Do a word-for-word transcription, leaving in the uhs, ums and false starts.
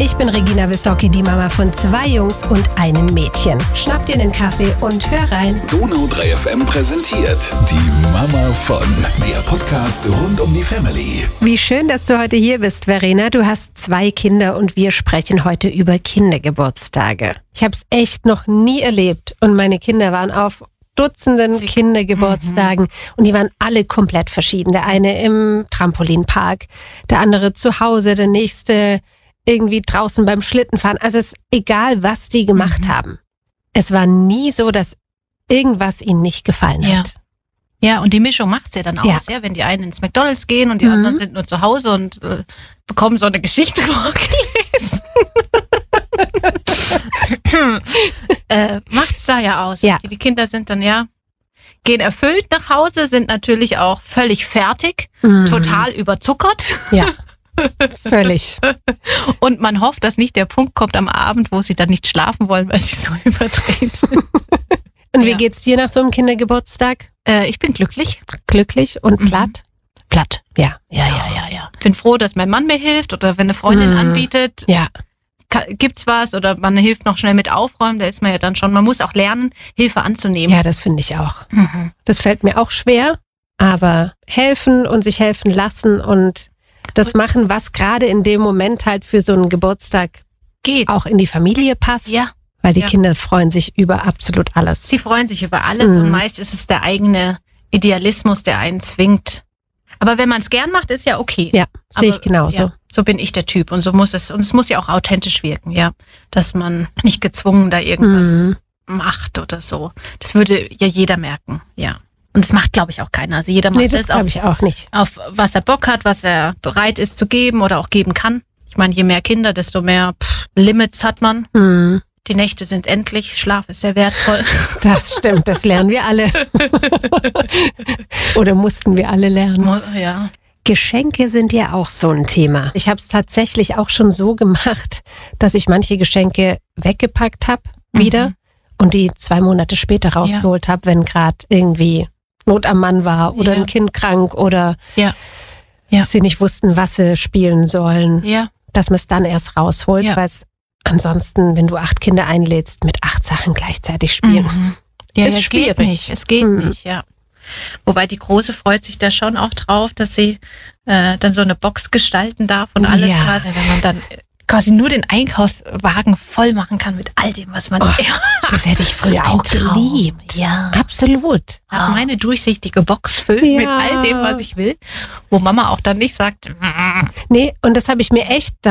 Ich bin Regina Wissocki, die Mama von zwei Jungs und einem Mädchen. Schnapp dir einen Kaffee und hör rein. Donau drei F M präsentiert die Mama von, der Podcast rund um die Family. Wie schön, dass du heute hier bist, Verena. Du hast zwei Kinder und wir sprechen heute über Kindergeburtstage. Ich habe es echt noch nie erlebt und meine Kinder waren auf Dutzenden Kindergeburtstagen mhm. und die waren alle komplett verschieden. Der eine im Trampolinpark, der andere zu Hause, der nächste irgendwie draußen beim Schlittenfahren. Also es ist egal, was die gemacht mhm. haben. Es war nie so, dass irgendwas ihnen nicht gefallen ja. hat. Ja, und die Mischung macht's ja dann aus, ja. ja, wenn die einen ins McDonald's gehen und die mhm. anderen sind nur zu Hause und äh, bekommen so eine Geschichte vorgelesen. äh, macht's da ja aus. Ja. Die Kinder sind dann ja, gehen erfüllt nach Hause, sind natürlich auch völlig fertig, mhm. total überzuckert. Ja, völlig. Und man hofft, dass nicht der Punkt kommt am Abend, wo sie dann nicht schlafen wollen, weil sie so überdreht sind. Und wie ja. geht's dir nach so einem Kindergeburtstag? Äh, ich bin glücklich. Glücklich und Mhm. platt? Platt. Ja. Ja, ja, ja, ja. Bin froh, dass mein Mann mir hilft oder wenn eine Freundin Mhm. anbietet, Ja. ka- gibt's was oder man hilft noch schnell mit aufräumen, da ist man ja dann schon, man muss auch lernen, Hilfe anzunehmen. Ja, das finde ich auch. Mhm. Das fällt mir auch schwer, aber helfen und sich helfen lassen und das machen, was gerade in dem Moment halt für so einen Geburtstag Geht. auch in die Familie passt. Ja. Weil die Ja. Kinder freuen sich über absolut alles. Sie freuen sich über alles Mhm. und meist ist es der eigene Idealismus, der einen zwingt. Aber wenn man es gern macht, ist ja okay. Ja, sehe ich Aber, genauso. Ja, so bin ich der Typ und so muss es, und es muss ja auch authentisch wirken, ja. Dass man nicht gezwungen da irgendwas Mhm. macht oder so. Das würde ja jeder merken, ja. Und das macht, glaube ich, auch keiner. Also jeder macht Nee, das das, auf, glaube ich auch nicht. auf was er Bock hat, was er bereit ist zu geben oder auch geben kann. Ich meine, je mehr Kinder, desto mehr pff, Limits hat man. Mhm. Die Nächte sind endlich, Schlaf ist sehr wertvoll. Das stimmt, das lernen wir alle. Oder mussten wir alle lernen. Ja. Geschenke sind ja auch so ein Thema. Ich habe es tatsächlich auch schon so gemacht, dass ich manche Geschenke weggepackt habe wieder Mhm. und die zwei Monate später rausgeholt habe, wenn gerade irgendwie Not am Mann war oder Ja. ein Kind krank oder Ja. Ja. sie nicht wussten, was sie spielen sollen, Ja. dass man es dann erst rausholt, Ja. weil es ansonsten, wenn du acht Kinder einlädst, mit acht Sachen gleichzeitig spielen. Mhm. Ja, Ist ja, schwierig. Geht nicht. Es geht Mhm. nicht, ja. Wobei die Große freut sich da schon auch drauf, dass sie äh, dann so eine Box gestalten darf und alles Ja. quasi, wenn man dann quasi nur den Einkaufswagen voll machen kann mit all dem, was man... Oh, ja. das hätte ich früher Ein auch Traum. geliebt. Ja. Absolut. Auch meine durchsichtige Box füllen Ja. mit all dem, was ich will, wo Mama auch dann nicht sagt, Nee, und das habe ich mir echt